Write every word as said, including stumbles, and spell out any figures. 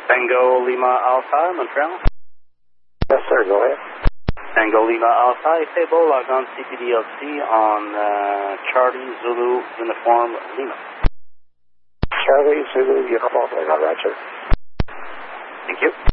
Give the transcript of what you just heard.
Tango Lima Alpha, Montreal. Yes, sir. Go ahead. Tango Lima Alpha, Fable, log on C P D L C on uh, Charlie Zulu Uniform Lima. Charlie Zulu Uniform Lima, Roger. Thank you.